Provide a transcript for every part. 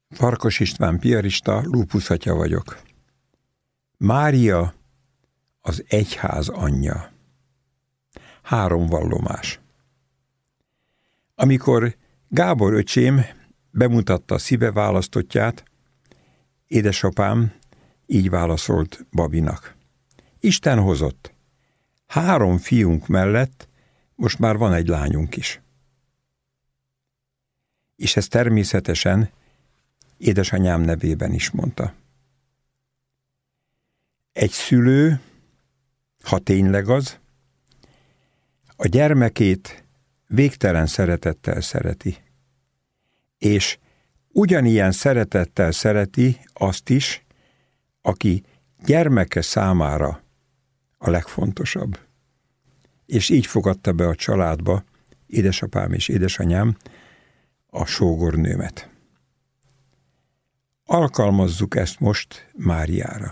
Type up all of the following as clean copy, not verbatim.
Farkas István piarista, Lupus atya vagyok. Mária az egyház anyja. 3 vallomás. Amikor Gábor öcsém bemutatta a szíve választottját, édesapám így válaszolt Babinak. Isten hozott. 3 fiunk mellett most már van egy lányunk is. És ezt természetesen édesanyám nevében is mondta. Egy szülő, ha tényleg az, a gyermekét végtelen szeretettel szereti, és ugyanilyen szeretettel szereti azt is, aki gyermeke számára a legfontosabb. És így fogadta be a családba édesapám és édesanyám a sógornőmet. Alkalmazzuk ezt most Máriára.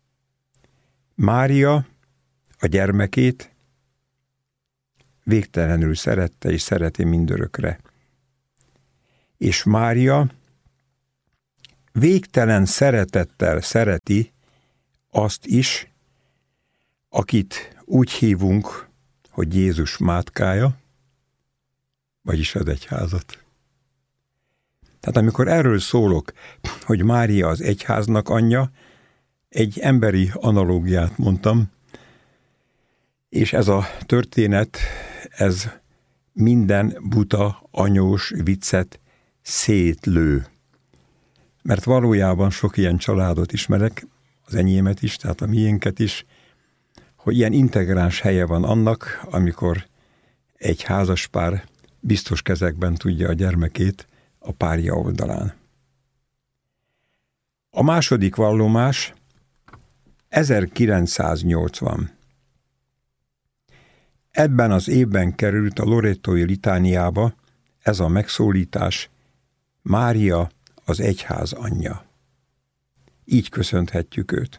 Mária a gyermekét végtelenül szerette és szereti mindörökre. És Mária végtelen szeretettel szereti azt is, akit úgy hívunk, hogy Jézus mátkája, vagyis az egyházat. Tehát amikor erről szólok, hogy Mária az egyháznak anyja, egy emberi analógiát mondtam, és ez a történet, ez minden buta, anyós viccet szétlő. Mert valójában sok ilyen családot ismerek, az enyémet is, tehát a miénket is, hogy ilyen integráns helye van annak, amikor egy házaspár biztos kezekben tudja a gyermekét a párja oldalán. A második vallomás 1980. Ebben az évben került a lorettói litániába ez a megszólítás: Mária az egyház anyja. Így köszönhetjük őt.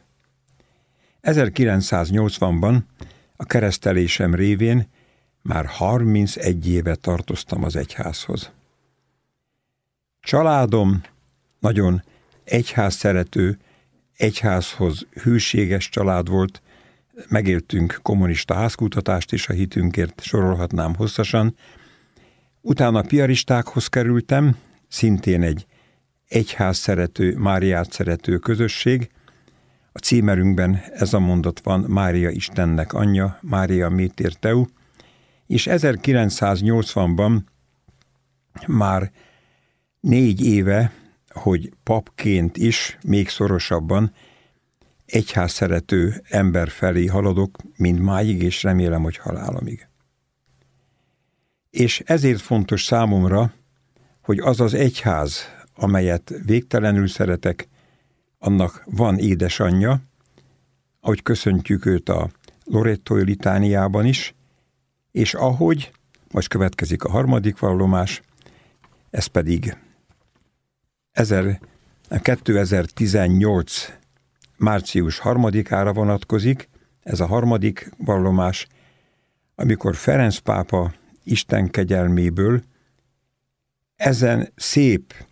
1980-ban a keresztelésem révén már 31 éve tartoztam az egyházhoz. Családom nagyon egyházszerető, egyházhoz hűséges család volt, megéltünk kommunista házkutatást is a hitünkért, sorolhatnám hosszasan. Utána piaristákhoz kerültem, szintén egy egyházszerető, Máriát szerető közösség. A címerünkben ez a mondat van: Mária Istennek anyja, Mária Mater Dei, és 1980-ban már 4 éve, hogy papként is még szorosabban egyházszerető ember felé haladok mindmáig, és remélem, hogy halálomig. És ezért fontos számomra, hogy az az egyház, amelyet végtelenül szeretek, annak van édesanyja, ahogy köszöntjük őt a lorettói litániában is, és ahogy, most következik a harmadik vallomás, ez pedig 2018. március 3-ára vonatkozik, ez a harmadik vallomás, amikor Ferenc pápa Isten kegyelméből ezen szép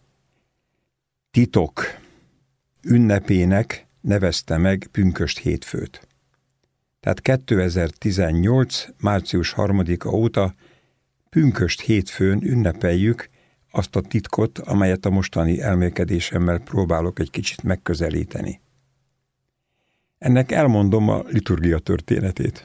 titok ünnepének nevezte meg pünkösd hétfőt. Tehát 2018. március 3-a óta pünkösd hétfőn ünnepeljük azt a titkot, amelyet a mostani elmélkedésemmel próbálok egy kicsit megközelíteni. Ennek elmondom a liturgia történetét.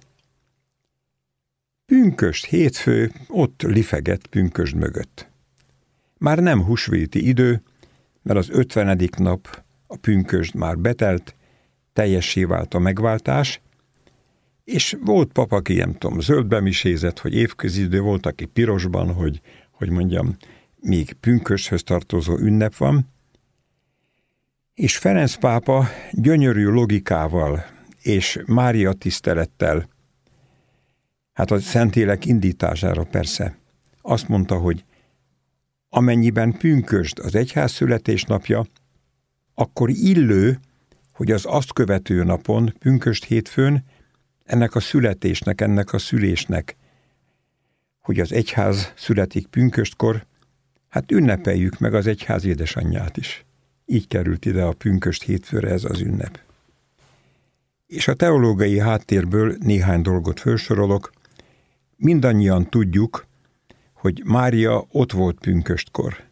Pünkösd hétfő ott lifegett pünkösd mögött. Már nem húsvéti idő, mert az 50. nap a pünkösd már betelt, teljessé vált a megváltás, és volt pap, aki nem tudom, zöldbe misézett, hogy évközidő, volt, aki pirosban, hogy mondjam, még pünkösdhöz tartozó ünnep van, és Ferenc pápa gyönyörű logikával és Mária tisztelettel, hát a Szentlélek indítására persze, azt mondta, hogy amennyiben pünkösd az egyház születésnapja, akkor illő, hogy az azt követő napon, pünkösd hétfőn, ennek a születésnek, ennek a szülésnek, hogy az egyház születik pünköstkor, Hát ünnepeljük meg az egyház édesanyját is. Így került ide a pünkösd hétfőre ez az ünnep. És a teológiai háttérből néhány dolgot felsorolok. Mindannyian tudjuk, hogy Mária ott volt pünköstkor.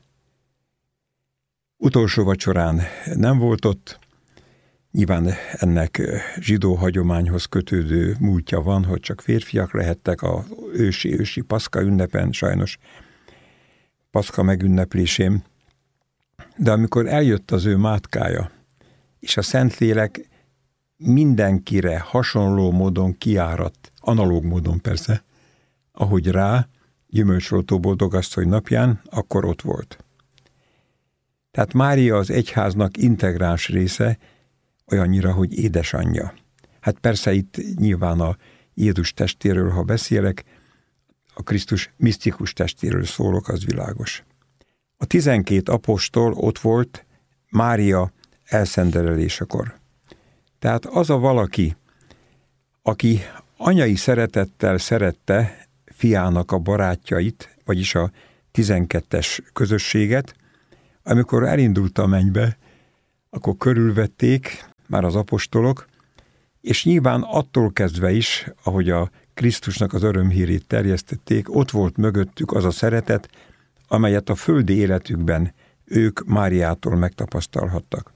Utolsó vacsorán nem volt ott, nyilván ennek zsidó hagyományhoz kötődő múltja van, hogy csak férfiak lehettek a ősi Paszka ünnepen, sajnos Paszka megünneplésén. De amikor eljött az ő mátkája, és a Szentlélek mindenkire hasonló módon kiáradt, analóg módon persze, ahogy rá, gyümölcsróltó boldogasszony napján, akkor ott volt. Tehát Mária az egyháznak integráns része, olyannyira, hogy édesanyja. Hát persze itt nyilván a Jézus testéről, ha beszélek, a Krisztus misztikus testéről szólok, az világos. A 12 apostol ott volt Mária elszenderelésekor. Tehát az a valaki, aki anyai szeretettel szerette fiának a barátjait, vagyis a 12-es közösséget, amikor elindult a mennybe, akkor körülvették már az apostolok, és nyilván attól kezdve is, ahogy a Krisztusnak az örömhírét terjesztették, ott volt mögöttük az a szeretet, amelyet a földi életükben ők Máriától megtapasztalhattak.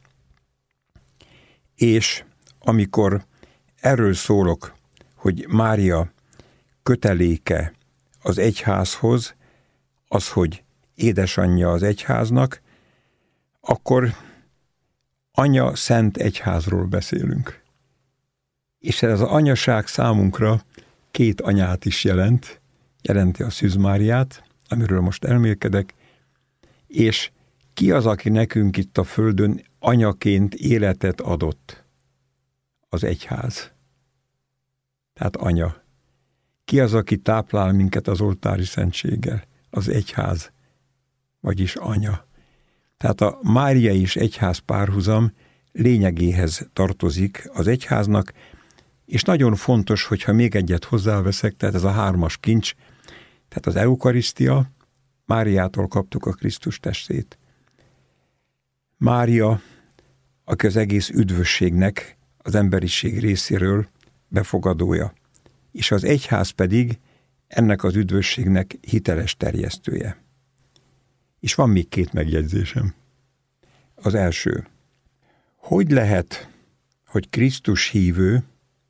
És amikor erről szólok, hogy Mária köteléke az egyházhoz, az, hogy édesanyja az egyháznak, akkor anya szent egyházról beszélünk. És ez az anyaság számunkra 2 anyát is jelenti a Szűz Máriát, amiről most elmélkedek, és ki az, aki nekünk itt a földön anyaként életet adott? Az egyház. Tehát anya. Ki az, aki táplál minket az oltári szentséggel? Az egyház, vagyis anya. Tehát a Mária és egyház párhuzam lényegéhez tartozik az egyháznak, és nagyon fontos, hogyha még egyet hozzáveszek, tehát ez a 3-as kincs, tehát az eukarisztia, Máriától kaptuk a Krisztus testét. Mária, aki az egész üdvösségnek az emberiség részéről befogadója, és az egyház pedig ennek az üdvösségnek hiteles terjesztője. És van még 2 megjegyzésem. Az első. Hogy lehet, hogy Krisztus hívő,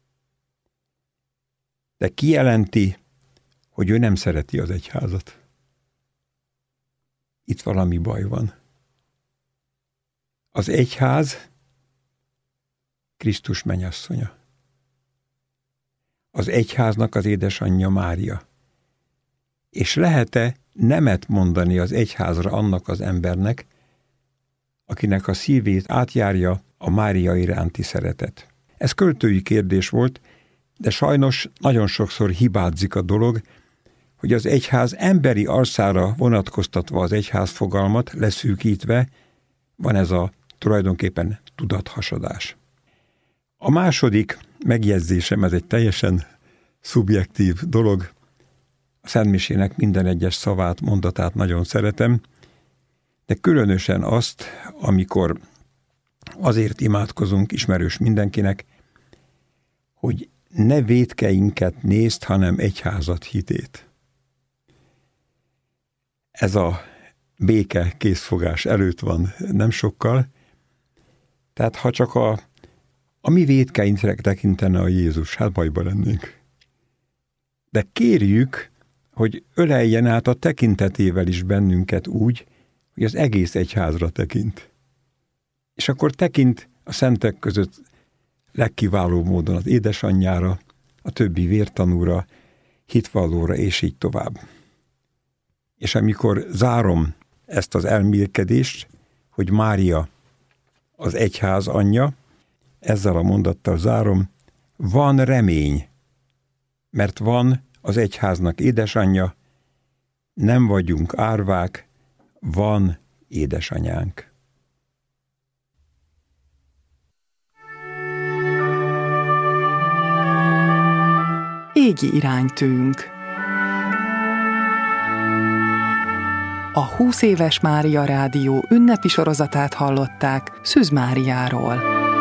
de kijelenti, hogy ő nem szereti az egyházat? Itt valami baj van. Az egyház Krisztus mennyasszonya. Az egyháznak az édesanyja Mária. És lehet-e nemet mondani az egyházra annak az embernek, akinek a szívét átjárja a Mária iránti szeretet? Ez költői kérdés volt, de sajnos nagyon sokszor hibázik a dolog, hogy az egyház emberi arcára vonatkoztatva az egyház fogalmat leszűkítve van ez a tulajdonképpen tudathasadás. A második megjegyzésem, ez egy teljesen szubjektív dolog. A Szentmisének minden egyes szavát, mondatát nagyon szeretem, de különösen azt, amikor azért imádkozunk, ismerős mindenkinek, hogy ne vétkeinket nézd, hanem egyházat hitét. Ez a béke készfogás előtt van nem sokkal, tehát ha csak a mi vétkeinkre tekintene a Jézus, hát bajba lennénk. De kérjük, hogy öleljen át a tekintetével is bennünket úgy, hogy az egész egyházra tekint. És akkor tekint a szentek között legkiválóbb módon az édesanyjára, a többi vértanúra, hitvallóra, és így tovább. És amikor zárom ezt az elmélkedést, hogy Mária az egyház anyja, ezzel a mondattal zárom, van remény, mert van az egyháznak édesanyja, nem vagyunk árvák, van édesanyánk. Égi iránytűnk. A 20 éves Mária Rádió ünnepi sorozatát hallották Szűz Máriáról.